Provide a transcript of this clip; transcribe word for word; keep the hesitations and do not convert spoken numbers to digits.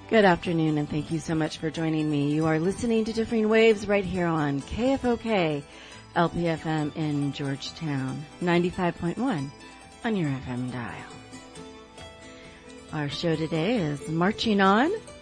Good afternoon, and thank you so much for joining me. You are listening to Differing Waves right here on K F O K, L P F M in Georgetown, ninety-five point one on your F M dial. Our show today is Marching On,